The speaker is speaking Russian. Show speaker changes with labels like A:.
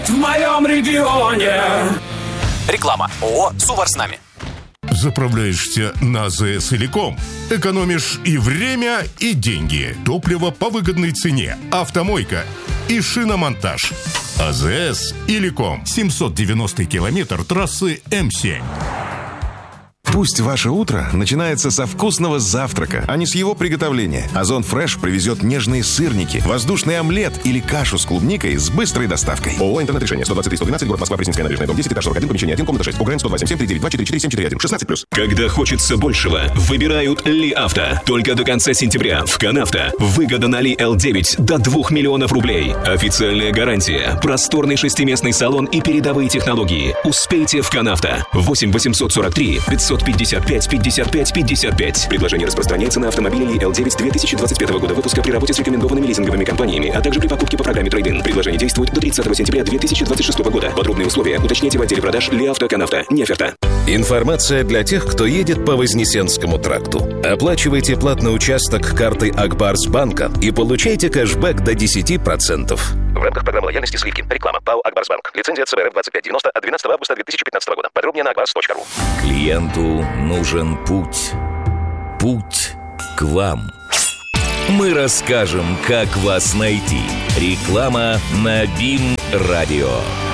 A: в моем регионе.
B: Реклама. ООО «Сувар с нами».
C: Заправляешься на АЗС Иликом. Экономишь и время, и деньги. Топливо по выгодной цене. Автомойка и шиномонтаж. АЗС Иликом. 790 километр трассы М7.
D: Пусть ваше утро начинается со вкусного завтрака, а не с его приготовления. Озон Фреш привезет нежные сырники, воздушный омлет или кашу с клубникой с быстрой доставкой. ООО «Интернет-решение», 123-112, город Москва, Пресненская набережная, дом 10, этаж 41, помещение 1, комната 6. УГРН 102-77-392-44-741, 16+.
E: Когда хочется большего, выбирают Ли Авто. Только до конца сентября в Канавто. Выгода на Ли L9 до 2 миллионов рублей. Официальная гарантия, просторный шестиместный салон и передовые технологии. Успейте в Канавто. 8 843 555 55 55. Предложение распространяется на автомобили Ли L9 2025 года выпуска при работе с рекомендованными лизинговыми компаниями, а также при покупке по программе трейд-ин. Предложение действует до 30 сентября 2026 года. Подробные условия уточните в отделе продаж Ли Авто Канавто. Не оферта.
F: Информация для тех, кто едет по Вознесенскому тракту. Оплачивайте платный участок картой Акбарсбанка и получайте кэшбэк до 10%. В рамках программы лояльности скидки. Реклама. ПАО «Акбарсбанк». Лицензия ЦБРФ 2590 от 12 августа 2015 года. Подробнее на akbars.ru.
G: Клиенту нужен путь. Путь к вам. Мы расскажем, как вас найти. Реклама на БИМ Радио.